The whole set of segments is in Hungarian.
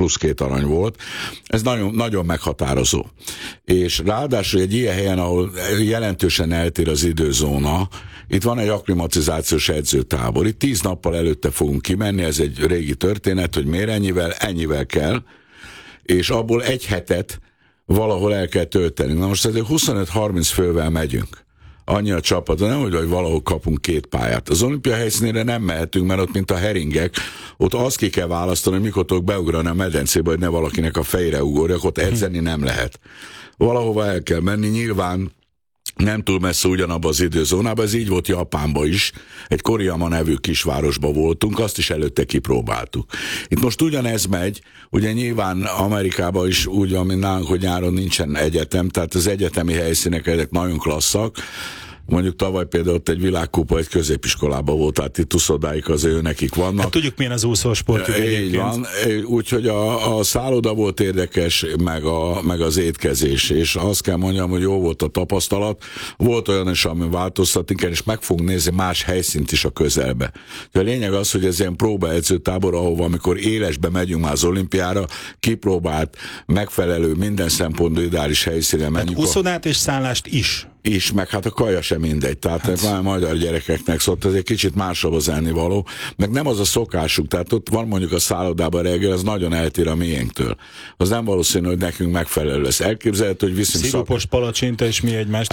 plusz 2 arany volt. Ez nagyon, nagyon meghatározó. És ráadásul egy ilyen helyen, ahol jelentősen eltér az időzóna, itt van egy akklimatizációs edzőtábor. Itt 10 nappal előtte fogunk kimenni, ez egy régi történet, hogy miért ennyivel kell, és abból egy hetet valahol el kell tölteni. Na most ezért 25-30 fővel megyünk. Annyi a csapat, nem hogy valahol kapunk 2 pályát. Az olimpia helyszínére nem mehetünk, mert ott, mint a heringek, ott azt ki kell választani, hogy mikor tudok beugrani a medencébe, hogy ne valakinek a fejre ugorjak, ott edzeni nem lehet. Valahova el kell menni, nyilván nem túl messze ugyanabban az időzónában, ez így volt Japánban is, egy Koriyama nevű kisvárosban voltunk, azt is előtte kipróbáltuk. Itt most ugyanez megy, ugye nyilván Amerikában is úgy, mint nálunk, hogy nyáron nincsen egyetem, tehát az egyetemi helyszínek ezek nagyon klasszak. Mondjuk tavaly például ott egy világkupa egy középiskolában volt, tehát itt uszodáik azért nekik vannak. Hát tudjuk, milyen az úszósportjuk egyébként. Így van, úgyhogy a szálloda volt érdekes, meg az étkezés, és azt kell mondjam, hogy jó volt a tapasztalat. Volt olyan is, ami változtatni kell, és meg fogunk nézni más helyszínt is a közelbe. De a lényeg az, hogy ez ilyen próbaedzőtábor, ahova amikor élesbe megyünk már az olimpiára, kipróbált, megfelelő, minden szempontból ideális helyszínre menjünk. Hát úszodát és szállást is, meg hát a kaja sem mindegy, tehát hát. Magyar gyerekeknek szóval ez egy kicsit másabb az ennivaló, meg nem az a szokásuk, tehát ott van mondjuk a szállodában reggel, az nagyon eltér a miénktől. Az nem valószínű, hogy nekünk megfelelő lesz. Elképzelhető, hogy viszünk szirupos palacsinta és mi egymást,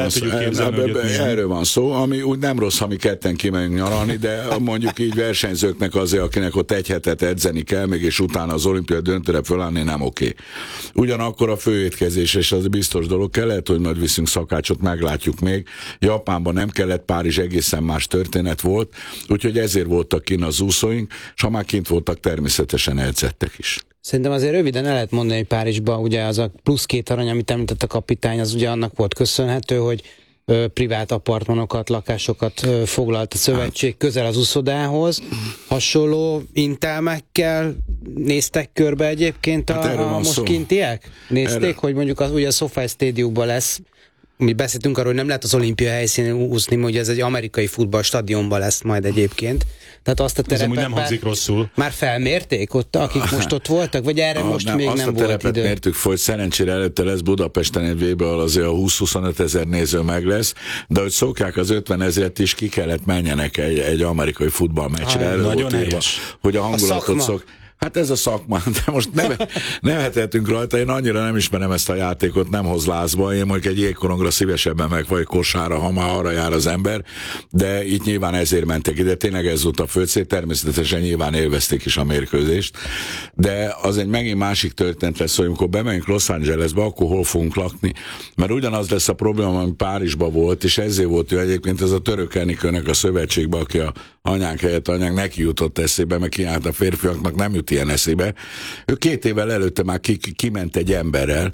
erről van szó, ami úgy nem rossz, ha mi ketten kimegyünk nyaralni, de mondjuk így versenyzőknek azért, akinek ott egy hetet edzeni kell, még és utána az olimpia döntőre fölállni nem oké. Ugyanakkor a főétkezés, és az biztos dolog, kellett, hogy majd viszünk szakácsot, meglátjuk még. Japánban nem kellett, Párizs egészen más történet volt, úgyhogy ezért voltak kint az úszóink, és ha már kint voltak, természetesen edzettek is. Szerintem azért röviden el lehet mondani, hogy Párizsban ugye az a plusz 2 arany, amit említett a kapitány, az ugye annak volt köszönhető, hogy privát apartmanokat, lakásokat foglalt a szövetség közel az uszodához. Hasonló intelmekkel néztek körbe egyébként a most kintiek? Nézték, hogy mondjuk ugye a SoFi Stadiumban lesz. Mi beszéltünk arról, hogy nem lehet az olimpia helyszínén úszni, hogy ez egy amerikai futballstadionban lesz majd egyébként. Tehát azt a terepet nem hangzik rosszul. Már felmérték ott, akik most ott voltak, vagy erre most még nem volt idő? Mértük folyt, szerencsére előtte lesz Budapesten egy VB, ahol azért a 20-25 ezer néző meg lesz, de hogy szokják az 50 000 is, ki kellett menjenek egy amerikai futballmeccsre. Nagyon helyes. Hogy a hangulatot Hát ez a szakma, de most nevethetünk rajta, én annyira nem ismerem ezt a játékot, nem hoz lázba, én mondjuk egy jégkorongra szívesebben meg vagy kosárra, ha már arra jár az ember, de itt nyilván ezért mentek ide, tényleg ez volt a fő cél, természetesen nyilván élvezték is a mérkőzést, de az egy megint másik történet lesz, hogy amikor bemegyünk Los Angelesbe, akkor hol fogunk lakni, mert ugyanaz lesz a probléma, ami Párizsban volt, és ezért volt ő egyébként ez a török Enikőnek a szövetségbe, aki a anyánk helyett anyánk neki jutott eszébe, meg kiállt a férfiaknak, nem jut ilyen eszébe. Ő 2 évvel előtte már kiment egy emberrel,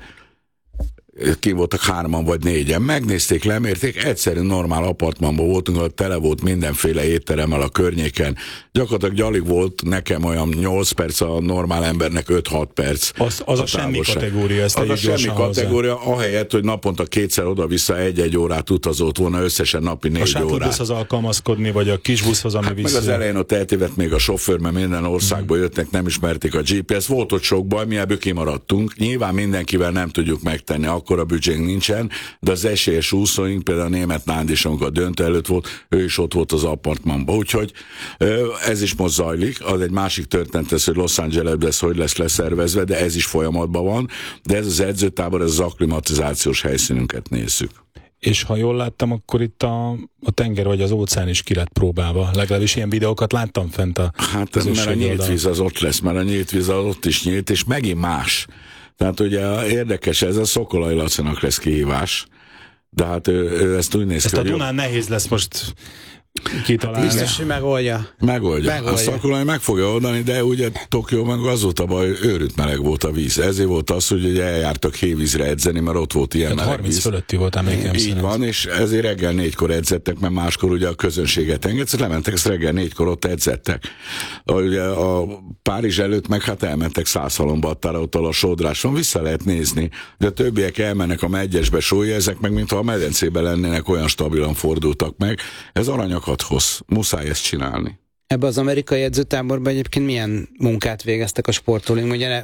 ki voltak 3-an vagy 4-en, megnézték, lemérték, egyszerű normál apartmanban voltunk, ahol tele volt mindenféle étteremmel a környéken. Gyakorlatilag alig volt nekem olyan 8 perc, a normál embernek 5-6 perc. Az a semmi kategória, ezt az a semmi kategória, ahelyett, hogy naponta 2-szer oda-vissza 1-1 órát utazott volna, összesen napi 4 órát. A sátorbuszhoz alkalmazkodni, vagy a kisbuszhoz, ami vissza. Meg az elején ott eltévedt még a sofőr, mert minden országból jöttek, nem ismerték a GPS. Volt ott sok baj, mi ebből kimaradtunk. Nyilván mindenkivel nem tudjuk megtenni, akkor a büdzsénk nincsen, de az esélyes úszóink, például a német Nándis, amikor a döntő előtt volt, ő is ott volt az apartmanban. Úgyhogy ez is most zajlik, az egy másik történet lesz, hogy Los Angelesben ez hogy lesz leszervezve, de ez is folyamatban van, de ez az edzőtábor, ez az akklimatizációs helyszínünket nézzük. És ha jól láttam, akkor itt a tenger vagy az óceán is ki lett próbálva. Legalábbis ilyen videókat láttam fent a mert a nyílt víz az ott lesz, mert a nyílt víz az ott is nyílt, és megint más. Tehát ugye érdekes, ez a Szokolai Lacinak lesz kihívás, de hát ő ezt úgy néz ki, a Dunán nehéz lesz most kitalálni. Biztos, hogy megoldja. A Szokolai meg fogja oldani, de ugye Tokió meg az volt a baj, őrült meleg volt a víz. Ezért volt az, hogy ugye eljártak hévízre edzeni, mert ott volt ilyen meleg 30 fölötti volt emlékem szerint. Így van, és ezért reggel 4-kor edzettek, mert máskor ugye a közönséget engedsz, lementek, ezt reggel 4-kor ott edzettek. Ugye a Párizs előtt meg hát elmentek Szászhalombattára, ott a sodráson, vissza lehet nézni, de a többiek elmennek a megyesbe sója, ezek meg mintha a medencében lennének, olyan stabilan fordultak meg. Ez aranyakat hoz, muszáj ezt csinálni. Ebben az amerikai edzőtáborban egyébként milyen munkát végeztek a sportolóink? Ugye